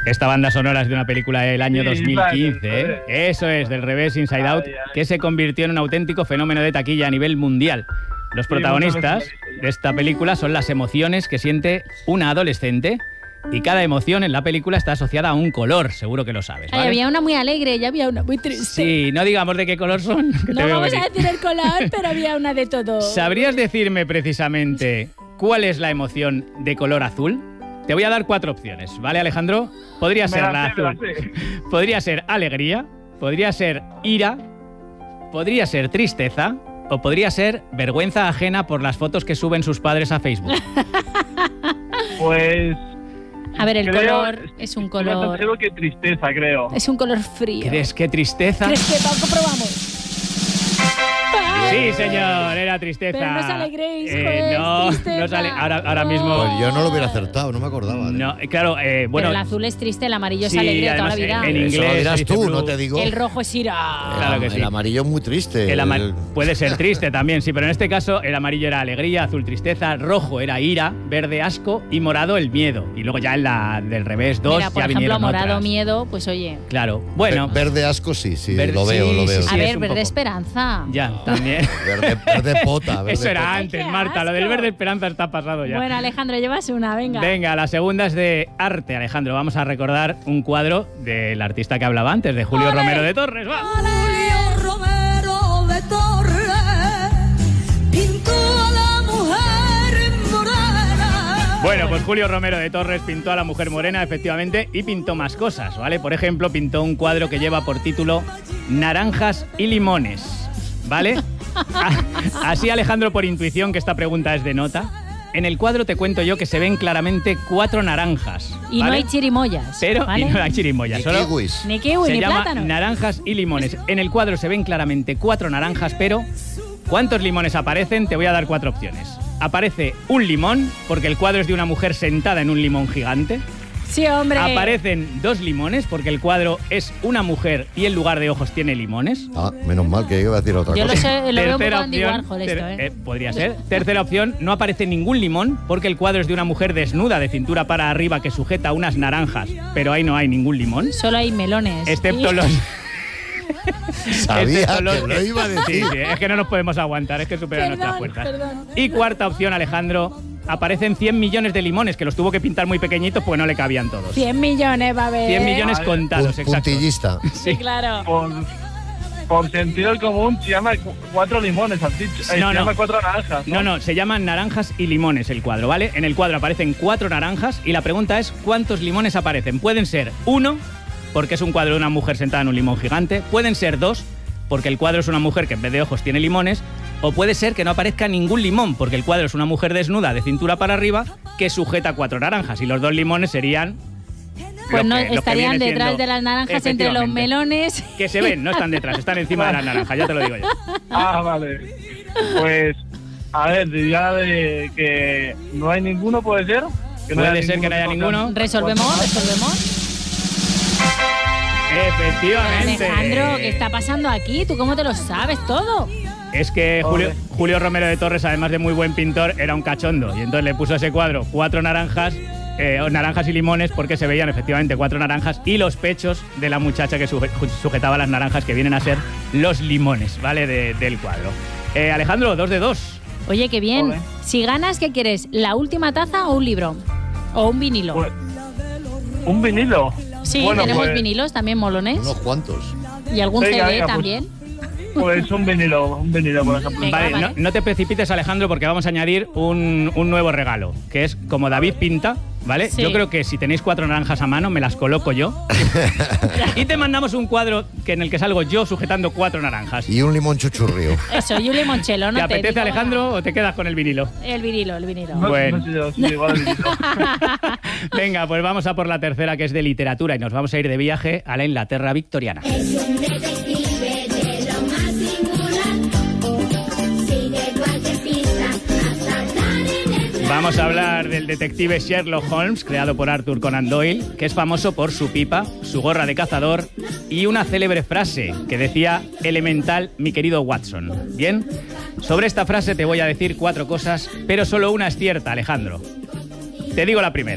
Esta banda sonora es de una película del año 2015, ¿eh? Eso es, del revés, Inside Out, que se convirtió en un auténtico fenómeno de taquilla a nivel mundial. Los protagonistas de esta película son las emociones que siente una adolescente y cada emoción en la película está asociada a un color, seguro que lo sabes, ¿vale? Había una muy alegre y había una muy triste. Sí, no digamos de qué color son. Que no vamos a decir el color, pero había una de todo. ¿Sabrías decirme precisamente cuál es la emoción de color azul? Te voy a dar 4 opciones, ¿vale, Alejandro? Podría ser la azul. Podría ser alegría, podría ser ira, podría ser tristeza o podría ser vergüenza ajena por las fotos que suben sus padres a Facebook. Pues... A ver, el color es un color... Creo que tristeza, creo. Es un color frío. ¿Crees que tristeza? ¿Crees que comprobamos? Sí, señor, era tristeza. Pero no os alegréis, no sale. Ahora mismo... Pues yo no lo hubiera acertado, no me acordaba. No, claro, bueno... Pero el azul es triste, el amarillo sí, es alegría toda la además, vida. En inglés eso lo dirás tú, blue. no te digo. El rojo es ira. Claro que sí. El amarillo es muy triste. Puede ser triste también, sí, pero en este caso el amarillo era alegría, azul tristeza, rojo era ira, verde asco y morado el miedo. Y luego ya en la del revés 2 Mira, por ya ejemplo, vinieron morado otras. Miedo, pues oye. Claro, bueno. Verde asco sí, Verde, lo veo, sí, lo veo. sí, A ver, es un verde poco. esperanza. Ya, también. Verde pota. Verde Eso era pota. antes, ¡Qué Marta, lo del asco! verde esperanza está pasado ya. Bueno, Alejandro, llevas una, venga. Venga, la segunda es de arte, Alejandro. Vamos a recordar un cuadro del artista que hablaba antes, de Julio Romero de Torres. ¡Va! Julio Romero de Torres pintó a la mujer morena. Bueno, pues Julio Romero de Torres pintó a la mujer morena, efectivamente, y pintó más cosas, ¿vale? Por ejemplo, pintó un cuadro que lleva por título Naranjas y limones, ¿vale? Así, Alejandro, por intuición, que esta pregunta es de nota, en el cuadro te cuento yo que se ven claramente 4 naranjas, ¿vale? Y no hay chirimoyas, Pero ¿vale? y no hay chirimoyas, Ni solo kiwis. Ni kiwi, se ni llama plátano. naranjas y limones. En el cuadro se ven claramente 4 naranjas, pero ¿cuántos limones aparecen? Te voy a dar 4 opciones. Aparece un limón, porque el cuadro es de una mujer sentada en un limón gigante. Sí, hombre. Aparecen 2 limones, porque el cuadro es una mujer y en lugar de ojos tiene limones. Ah, menos mal que iba a decir otra Yo lo cosa. sé, lo veo un Tercera poco Andy opción, Warhol esto, ¿eh? podría ser. Tercera opción, no aparece ningún limón, porque el cuadro es de una mujer desnuda de cintura para arriba que sujeta unas naranjas, pero ahí no hay ningún limón. Solo hay melones. Excepto Y- los... Sabía excepto los- que lo iba a decir. Sí, sí, es que no nos podemos aguantar, es que supera nuestras fuerzas. Perdón. Y cuarta opción, Alejandro, aparecen 100 millones de limones, que los tuvo que pintar muy pequeños pues no le cabían todos. 100 millones va a haber. 100 millones contados, exacto. Puntillista. Sí, claro. Por sentido común se llama 4 limones, has dicho. No, se no. llama 4 naranjas. No, se llaman naranjas y limones el cuadro, ¿vale? En el cuadro aparecen 4 naranjas y la pregunta es ¿cuántos limones aparecen? Pueden ser 1, porque es un cuadro de una mujer sentada en un limón gigante. Pueden ser 2, porque el cuadro es una mujer que en vez de ojos tiene limones. O puede ser que no aparezca ningún limón, porque el cuadro es una mujer desnuda de cintura para arriba que sujeta 4 naranjas. Y los 2 limones serían... Pues no, lo que estarían viene detrás siendo- de las naranjas, entre los Efectivamente. melones. Que se ven, no están detrás, están encima de las naranjas, ya te lo digo yo. Ah, vale. Pues, a ver, diría de que no hay ninguno, ¿puede ser? Que Puede haya ser que no haya ninguno. Resolvemos. Efectivamente. Alejandro, ¿qué está pasando aquí? ¿Tú cómo te lo sabes todo? Es que Julio Romero de Torres, además de muy buen pintor, era un cachondo. Y entonces le puso a ese cuadro 4 naranjas, naranjas y limones, porque se veían efectivamente 4 naranjas y los pechos de la muchacha que sujetaba las naranjas, que vienen a ser los limones, ¿vale? Del cuadro. Alejandro, 2 de 2. Oye, qué bien. Joder. Si ganas, ¿qué quieres? ¿La última taza o un libro? ¿O un vinilo? Pues, ¿un vinilo? Sí, bueno, tenemos pues- vinilos también molones. Unos cuantos. Y algún Venga, CD venga, pues- también. Pues un vinilo, por ejemplo. Venga, Vale, vale. no te precipites, Alejandro, porque vamos a añadir un nuevo regalo, que es como David pinta, ¿vale? Sí. Yo creo que si tenéis 4 naranjas a mano, me las coloco yo. Y te mandamos un cuadro en el que salgo yo sujetando 4 naranjas. Y un limón chuchurrío. Eso, y un limonchelo, ¿no? ¿Te apetece, digo, Alejandro, o te quedas con el vinilo? El vinilo. No, Bueno. no sé yo, sí, igual el vinilo. Venga, pues vamos a por la tercera, que es de literatura, y nos vamos a ir de viaje a la Inglaterra victoriana. Es un detective de lo más singular. Sigue cualquier pista hasta dar en el Vamos a hablar del detective Sherlock Holmes, creado por Arthur Conan Doyle, que es famoso por su pipa, su gorra de cazador y una célebre frase que decía elemental, mi querido Watson. Bien, sobre esta frase te voy a decir 4 cosas, pero solo una es cierta, Alejandro. Te digo la primera.